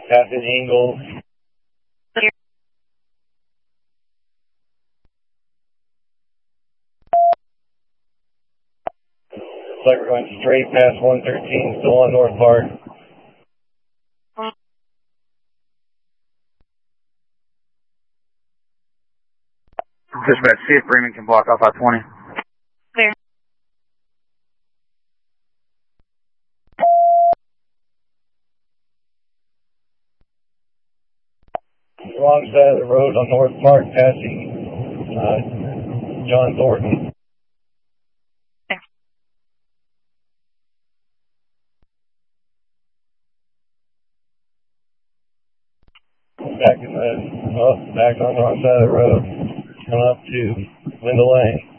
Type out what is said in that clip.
Passing Ingalls. Looks like we're going straight past 113, still on North Park. Dispatch, see if Freeman can block off I-20. Clear. Wrong side of the road on North Park, passing John Thornton. Back on the wrong side of the road, coming up to Linda Lane.